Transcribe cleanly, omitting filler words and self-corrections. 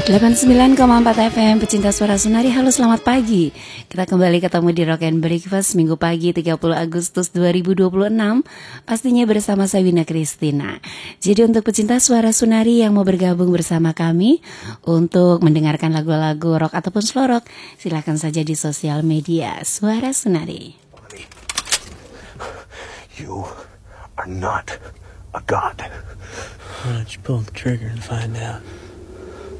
89,4 FM pecinta suara Sunari, halo selamat pagi. Kita kembali ketemu di Rock and Breakfast Minggu pagi 30 Agustus 2026. Pastinya bersama saya Wina Kristina. Jadi untuk pecinta suara Sunari yang mau bergabung bersama kami untuk mendengarkan lagu-lagu rock ataupun slow rock, silakan saja di sosial media Suara Sunari. You are not a god. Why don't you pull the trigger and find out?